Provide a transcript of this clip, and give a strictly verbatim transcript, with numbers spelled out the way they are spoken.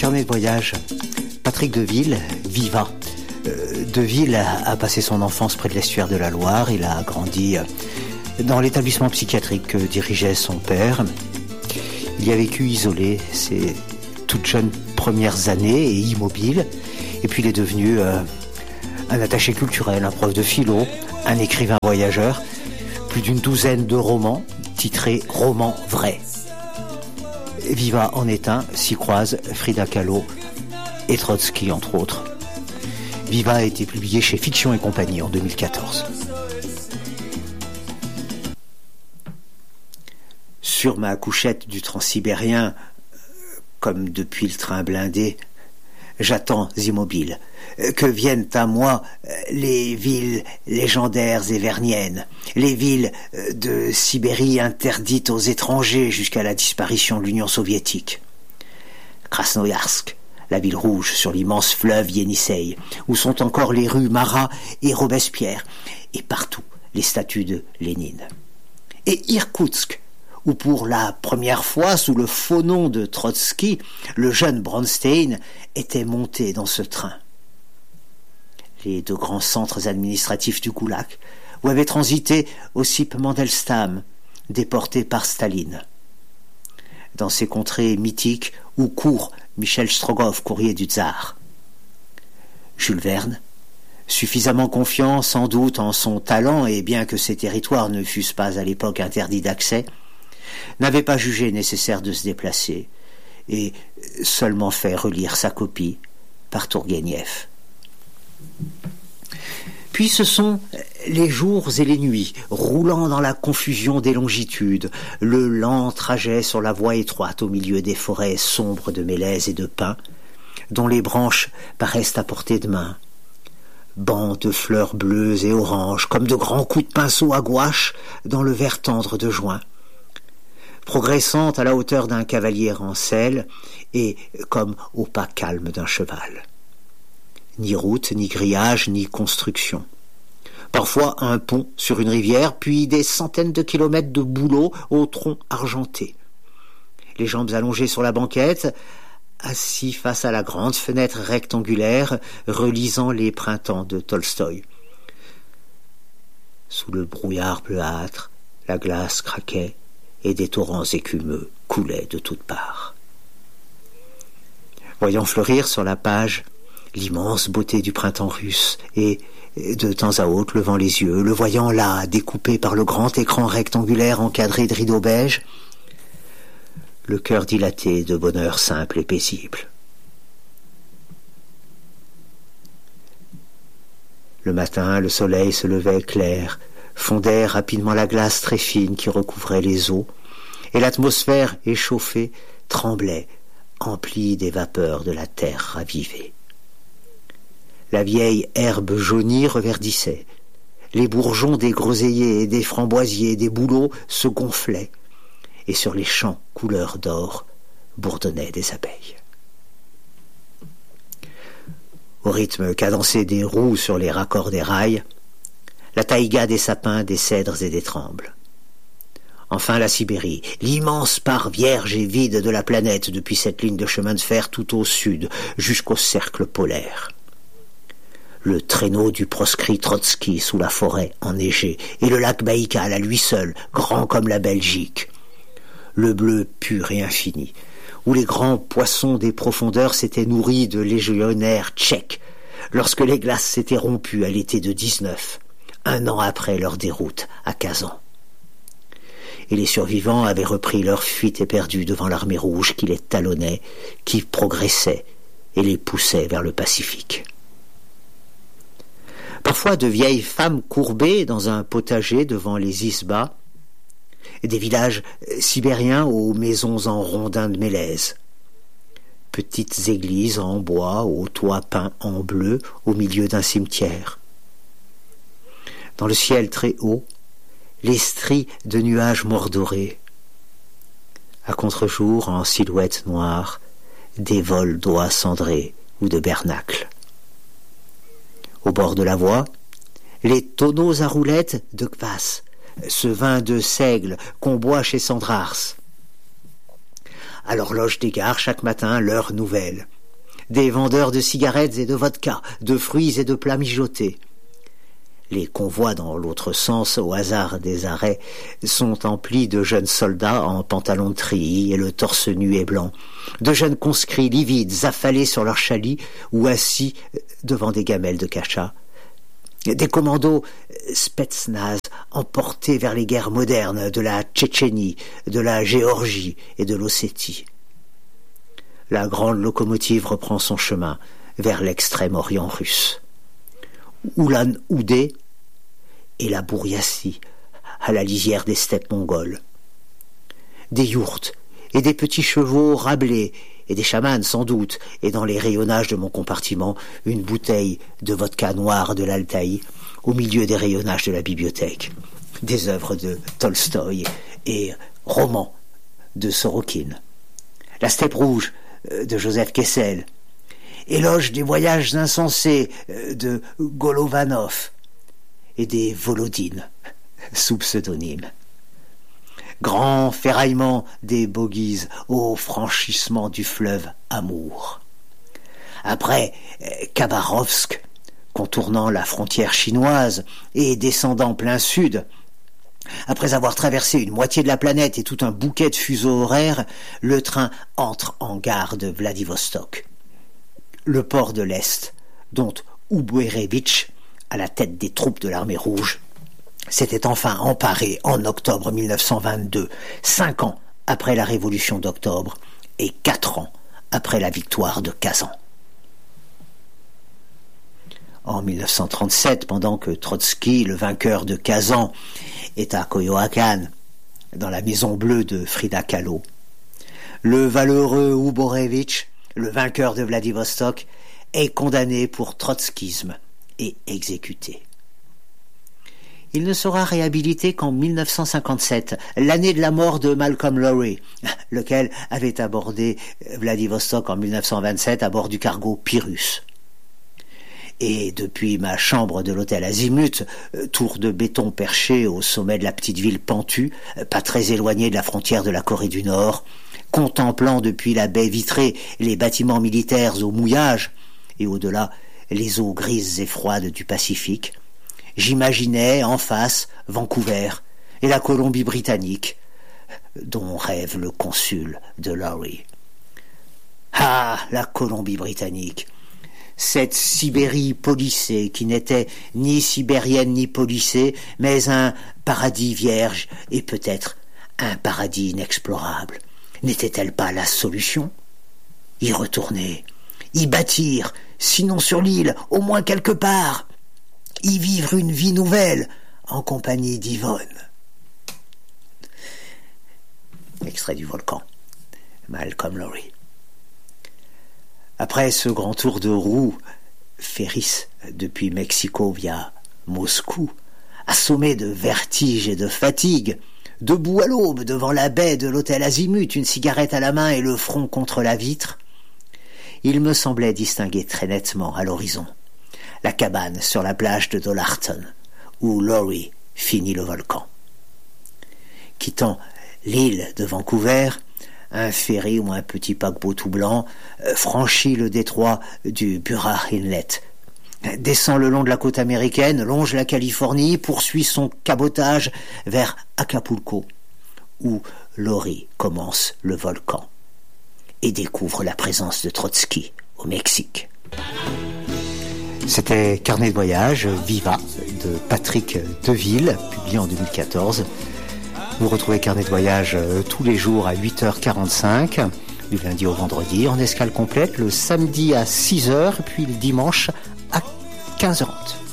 carnet de voyage. Patrick Deville, Viva. Euh, Deville a, a passé son enfance près de l'estuaire de la Loire. Il a grandi dans l'établissement psychiatrique que dirigeait son père. Il y a vécu isolé ses toutes jeunes premières années et immobile. Et puis il est devenu euh, un attaché culturel, un prof de philo, un écrivain voyageur. Plus d'une douzaine de romans titrés « Romans vrais ». Viva en est un, s'y croisent Frida Kahlo et Trotsky, entre autres. Viva a été publié chez Fiction et Compagnie en deux mille quatorze. Sur ma couchette du transsibérien, comme depuis le train blindé, j'attends immobile que viennent à moi les villes légendaires et verniennes, les villes de Sibérie interdites aux étrangers jusqu'à la disparition de l'Union soviétique. Krasnoïarsk, la ville rouge sur l'immense fleuve Yenisseï, où sont encore les rues Marat et Robespierre, et partout les statues de Lénine. Et Irkoutsk, où pour la première fois, sous le faux nom de Trotsky, le jeune Bronstein était monté dans ce train. Les deux grands centres administratifs du Goulag, où avait transité Ossip Mandelstam, déporté par Staline. Dans ces contrées mythiques où court Michel Strogoff, courrier du tsar. Jules Verne, suffisamment confiant sans doute en son talent, et bien que ces territoires ne fussent pas à l'époque interdits d'accès, n'avait pas jugé nécessaire de se déplacer et seulement fait relire sa copie par Tourguenieff. Puis ce sont les jours et les nuits, roulant dans la confusion des longitudes, le lent trajet sur la voie étroite au milieu des forêts sombres de mélèzes et de pins, dont les branches paraissent à portée de main. Bancs de fleurs bleues et oranges, comme de grands coups de pinceau à gouache dans le vert tendre de juin, progressant à la hauteur d'un cavalier en selle et comme au pas calme d'un cheval. Ni route, ni grillage, ni construction. Parfois un pont sur une rivière, puis des centaines de kilomètres de bouleaux au tronc argenté. Les jambes allongées sur la banquette, assis face à la grande fenêtre rectangulaire, relisant les printemps de Tolstoï. Sous le brouillard bleuâtre, la glace craquait et des torrents écumeux coulaient de toutes parts. Voyant fleurir sur la page l'immense beauté du printemps russe, et de temps à autre levant les yeux, le voyant là, découpé par le grand écran rectangulaire encadré de rideaux beige, le cœur dilaté de bonheur simple et paisible. Le matin, le soleil se levait clair, fondait rapidement la glace très fine qui recouvrait les eaux, et l'atmosphère échauffée tremblait, emplie des vapeurs de la terre ravivée. La vieille herbe jaunie reverdissait. Les bourgeons des groseilliers, des framboisiers, des bouleaux se gonflaient, et sur les champs couleur d'or bourdonnaient des abeilles. Au rythme cadencé des roues sur les raccords des rails, la taïga des sapins, des cèdres et des trembles. Enfin la Sibérie, l'immense part vierge et vide de la planète depuis cette ligne de chemin de fer tout au sud jusqu'au cercle polaire. Le traîneau du proscrit Trotsky sous la forêt enneigée, et le lac Baïkal à lui seul, grand comme la Belgique. Le bleu pur et infini, où les grands poissons des profondeurs s'étaient nourris de légionnaires tchèques, lorsque les glaces s'étaient rompues à l'été de dix-neuf, un an après leur déroute à Kazan. Et les survivants avaient repris leur fuite éperdue devant l'armée rouge qui les talonnait, qui progressait et les poussait vers le Pacifique. Parfois de vieilles femmes courbées dans un potager devant les isbas, des villages sibériens aux maisons en rondins de mélèzes, petites églises en bois aux toits peints en bleu au milieu d'un cimetière. Dans le ciel très haut, les stries de nuages mordorés. À contre-jour, en silhouette noire, des vols d'oies cendrées ou de bernacles. Au bord de la voie, les tonneaux à roulettes de kvass, ce vin de seigle qu'on boit chez Sandrars. À l'horloge des gares chaque matin, l'heure nouvelle, des vendeurs de cigarettes et de vodka, de fruits et de plats mijotés. Les convois dans l'autre sens, au hasard des arrêts, sont emplis de jeunes soldats en pantalons de treillis et le torse nu et blanc, de jeunes conscrits livides, affalés sur leurs chalits ou assis devant des gamelles de cacha, des commandos spetsnaz emportés vers les guerres modernes de la Tchétchénie, de la Géorgie et de l'Ossétie. La grande locomotive reprend son chemin vers l'extrême-orient russe. Oulan-Oudé et la Bouriassie, à la lisière des steppes mongoles. Des yourtes et des petits chevaux rablés, et des chamans sans doute, et dans les rayonnages de mon compartiment, une bouteille de vodka noire de l'Altaï, au milieu des rayonnages de la bibliothèque. Des œuvres de Tolstoï et romans de Sorokin. La steppe rouge de Joseph Kessel. Éloge des voyages insensés de Golovanov et des Volodine, sous pseudonyme. Grand ferraillement des bogies au franchissement du fleuve Amour. Après Khabarovsk, contournant la frontière chinoise et descendant plein sud, après avoir traversé une moitié de la planète et tout un bouquet de fuseaux horaires, le train entre en gare de Vladivostok. Le port de l'Est, dont Uberevitch, à la tête des troupes de l'armée rouge, s'était enfin emparé en octobre mille neuf cent vingt-deux, cinq ans après la révolution d'octobre et quatre ans après la victoire de Kazan. En mille neuf cent trente-sept, pendant que Trotsky, le vainqueur de Kazan, est à Coyoacán, dans la maison bleue de Frida Kahlo, le valeureux Uberevitch, le vainqueur de Vladivostok, est condamné pour trotskisme et exécuté. Il ne sera réhabilité qu'en mille neuf cent cinquante-sept, l'année de la mort de Malcolm Lowry, lequel avait abordé Vladivostok en mille neuf cent vingt-sept à bord du cargo Pyrrhus. Et depuis ma chambre de l'hôtel Azimut, tour de béton perché au sommet de la petite ville pentue, pas très éloignée de la frontière de la Corée du Nord, contemplant depuis la baie vitrée les bâtiments militaires au mouillage, et au-delà les eaux grises et froides du Pacifique, j'imaginais en face Vancouver et la Colombie-Britannique, dont rêve le consul de Lowry. Ah, la Colombie-Britannique, cette Sibérie policée qui n'était ni sibérienne ni policée, mais un paradis vierge et peut-être un paradis inexplorable. N'était-elle pas la solution? Y retourner, y bâtir, sinon sur l'île, au moins quelque part, y vivre une vie nouvelle en compagnie d'Yvonne. Extrait du Volcan, Malcolm Lowry. Après ce grand tour de roue, Ferris depuis Mexico via Moscou, assommé de vertige et de fatigue, debout à l'aube devant la baie de l'hôtel Azimut, une cigarette à la main et le front contre la vitre, il me semblait distinguer très nettement à l'horizon la cabane sur la plage de Dollarton, où Lowry finit le volcan. Quittant l'île de Vancouver, un ferry ou un petit paquebot tout blanc franchit le détroit du Burrard Inlet, descend le long de la côte américaine, longe la Californie, poursuit son cabotage vers Acapulco, où Lowry commence le volcan et découvre la présence de Trotsky au Mexique. C'était Carnet de voyage, Viva, de Patrick Deville, publié en deux mille quatorze. Vous retrouvez Carnet de voyage tous les jours à huit heures quarante-cinq, du lundi au vendredi, en escale complète, le samedi à six heures, puis le dimanche à quinze heures trente.